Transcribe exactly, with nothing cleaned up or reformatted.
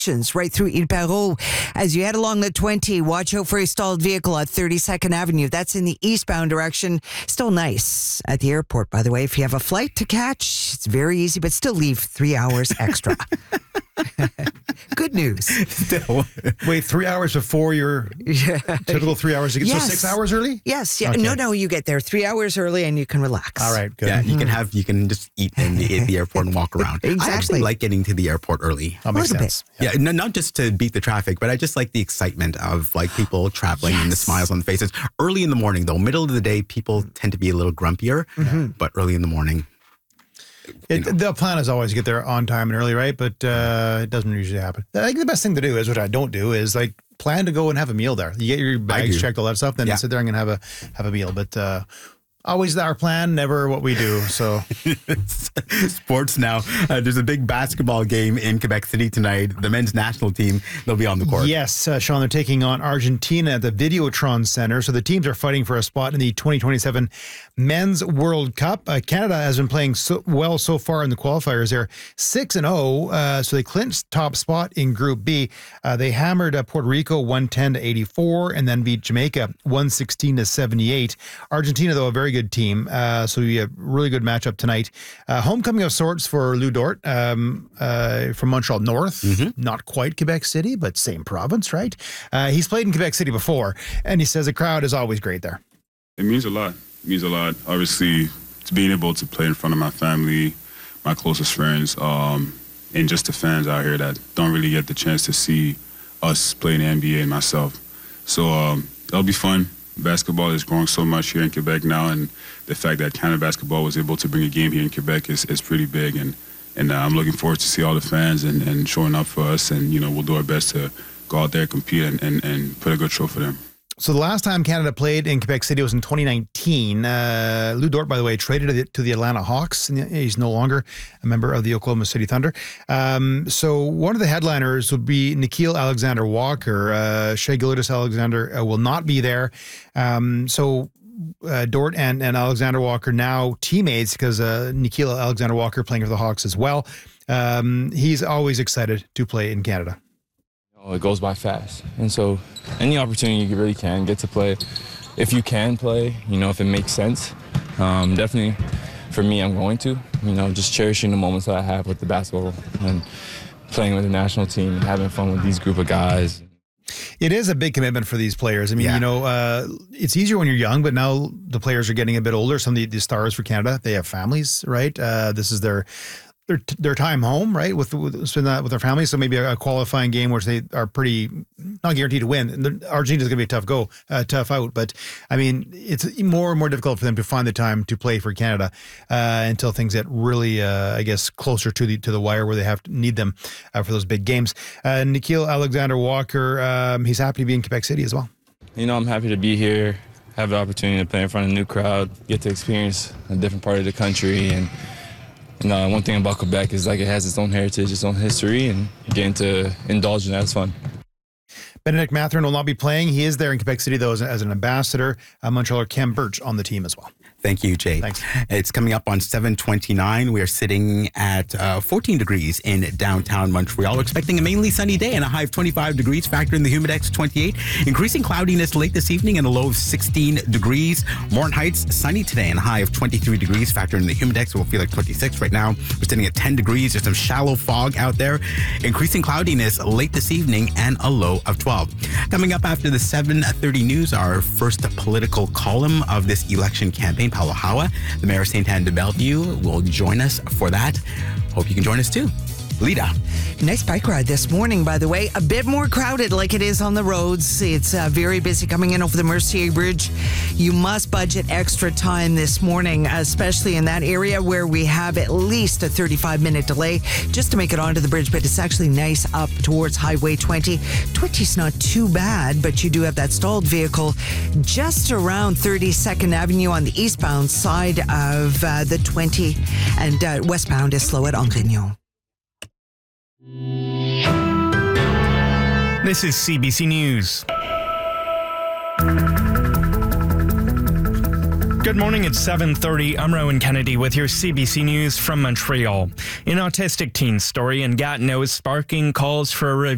right through Ile Perrot. As you head along the twenty, watch out for a stalled vehicle at thirty-second Avenue. That's in the eastbound direction. Still nice at the airport, by the way. If you have a flight to catch, it's very easy, but still leave three hours extra. Good news. Still. Wait, three hours before your Yeah. typical three hours to get Yes. so six hours early? Yes. Yeah. Okay. No, no, you get there three hours early and you can relax. All right, good. Yeah, you can have you can just eat in the, at the airport and walk around. I Exactly. actually like getting to the airport early. That makes little sense. Yeah, no, not just to beat the traffic, but I just like the excitement of like people traveling and the Yes. smiles on the faces. Early in the morning, though, middle of the day, people tend to be a little grumpier, but early in the morning. It, the plan is always to get there on time and early, right? But uh, it doesn't usually happen. I think the best thing to do is, which I don't do, is like plan to go and have a meal there. You get your bags do. checked, all that stuff, then Yeah. sit there and have a have a meal. But uh, always our plan, never what we do. So Sports now. Uh, there's a big basketball game in Quebec City tonight. The men's national team, they'll be on the court. yes, uh, Sean, they're taking on Argentina at the Videotron Center. So the teams are fighting for a spot in the twenty twenty-seven Men's World Cup. Uh, Canada has been playing so well so far in the qualifiers. They're six and zero, uh, so they clinched top spot in Group B. Uh, they hammered uh, Puerto Rico one ten to eighty-four, and then beat Jamaica one sixteen to seventy-eight. Argentina, though, a very good team, uh, so we have a really good matchup tonight. Uh, homecoming of sorts for Lou Dort um, uh, from Montreal North. Not quite Quebec City, but same province, right? Uh, he's played in Quebec City before, and he says the crowd is always great there. It means a lot. It means a lot. Obviously, to being able to play in front of my family, my closest friends, um, and just the fans out here that don't really get the chance to see us play in the N B A and myself. So um, it'll be fun. Basketball is growing so much here in Quebec now, and the fact that Canada Basketball was able to bring a game here in Quebec is, is pretty big. And, and uh, I'm looking forward to see all the fans and, and showing up for us. And, you know, we'll do our best to go out there, compete, and, and, and put a good show for them. So the last time Canada played in Quebec City was in twenty nineteen. Uh, Lou Dort, by the way, traded to the, to the Atlanta Hawks, and he's no longer a member of the Oklahoma City Thunder. Um, so one of the headliners would be Nickeil Alexander-Walker. Uh, Shai Gilgeous-Alexander uh, will not be there. Um, so uh, Dort and, and Alexander-Walker now teammates because uh, Nickeil Alexander-Walker playing for the Hawks as well. Um, he's always excited to play in Canada. It goes by fast. And so any opportunity you really can get to play, if you can play, you know, if it makes sense, um, definitely for me, I'm going to, you know, just cherishing the moments that I have with the basketball and playing with the national team and having fun with these group of guys. It is a big commitment for these players. I mean, Yeah. you know, uh, it's easier when you're young, but now the players are getting a bit older. Some of the, the stars for Canada, they have families, right? Uh, this is their their their time home, right, with, with spend that with their families. So maybe a, a qualifying game which they are pretty not guaranteed to win. And Argentina's going to be a tough go, uh, tough out. But I mean, it's more and more difficult for them to find the time to play for Canada uh, until things get really, uh, I guess, closer to the to the wire where they have to need them uh, for those big games. Uh, Nickeil Alexander-Walker, um, he's happy to be in Quebec City as well. You know, I'm happy to be here, have the opportunity to play in front of a new crowd, get to experience a different part of the country. And you know, one thing about Quebec is like it has its own heritage, its own history, and getting to indulge in that's fun. Benedict Mathurin will not be playing. He is there in Quebec City, though, as, as an ambassador. Uh, Montrealer Cam Birch on the team as well. Thank you, Jay. Thanks. It's coming up on seven twenty-nine. We are sitting at uh, fourteen degrees in downtown Montreal. We're expecting a mainly sunny day and a high of twenty-five degrees. Factor in the Humidex twenty-eight. Increasing cloudiness late this evening and a low of sixteen degrees. Morin Heights, sunny today and a high of twenty-three degrees. Factor in the Humidex, it will feel like twenty-six right now. We're sitting at ten degrees. There's some shallow fog out there. Increasing cloudiness late this evening and a low of twelve. Coming up after the seven thirty news, our first political column of this election campaign. Paulo Hawa, the mayor of Saint Anne de Bellevue, will join us for that. Hope you can join us too. Lita. Nice bike ride this morning, by the way. A bit more crowded like it is on the roads. It's uh, very busy coming in over the Mercier Bridge. You must budget extra time this morning, especially in that area where we have at least a thirty-five minute delay just to make it onto the bridge. But it's actually nice up towards Highway twenty. twenty's not too bad, but you do have that stalled vehicle just around thirty-second Avenue on the eastbound side of uh, the twenty, and uh, westbound is slow at Angrignon. This is C B C News. Good morning, it's seven thirty. I'm Rowan Kennedy with your C B C News from Montreal. An autistic teen story in Gatineau is sparking calls for a review.